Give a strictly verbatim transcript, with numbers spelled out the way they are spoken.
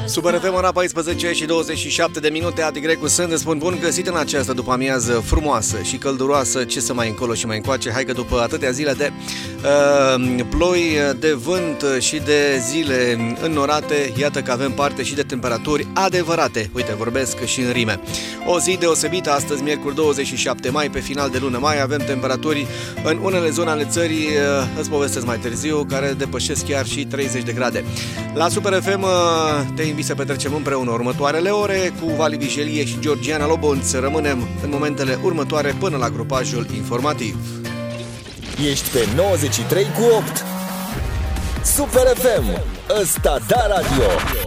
Super F M, ora paisprezece și douăzeci și șapte de minute. Adi Grecu sunt, îți spun bun găsit în această după-amiază frumoasă și călduroasă. Ce să mai încolo și mai încoace. Hai că după atâtea zile de uh, ploi, de vânt și de zile înnorate, iată că avem parte și de temperaturi adevărate. Uite, vorbesc și în rime. O zi deosebită astăzi, miercuri douăzeci și șapte mai, pe final de lună mai. Avem temperaturi în unele zone ale țării, uh, îți povestesc mai târziu, care depășesc chiar și treizeci de grade. La Super F M uh, te invit să petrecem împreună următoarele ore cu Vali Vigelie și Georgiana Lobonț. Rămânem în momentele următoare până la grupajul informativ. Ești pe nouăzeci și trei cu opt. Super F M, ăsta da radio.